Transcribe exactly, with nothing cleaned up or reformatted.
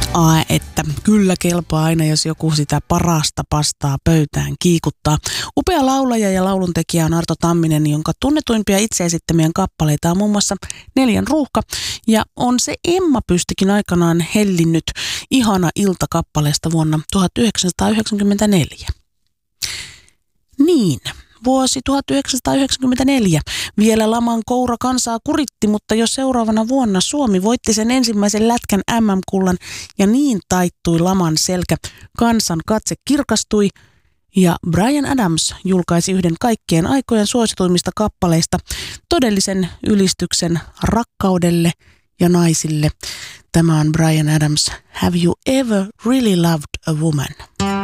Ai, että kyllä kelpaa aina, jos joku sitä parasta pastaa pöytään kiikuttaa. Upea laulaja ja lauluntekijä on Arto Tamminen, jonka tunnetuimpia itse esittämien kappaleita on muun muassa Neljän ruuhka. Ja on se Emma Pystikin aikanaan hellinnyt Ihana ilta -kappaleesta vuonna tuhatyhdeksänsataayhdeksänkymmentäneljä. Niin. Vuosi tuhatyhdeksänsataayhdeksänkymmentäneljä. Vielä laman koura kansaa kuritti, mutta jo seuraavana vuonna Suomi voitti sen ensimmäisen lätkän M M-kullan ja niin taittui laman selkä. Kansan katse kirkastui ja Bryan Adams julkaisi yhden kaikkien aikojen suosituimmista kappaleista, todellisen ylistyksen rakkaudelle ja naisille. Tämä on Bryan Adams, Have You Ever Really Loved a Woman?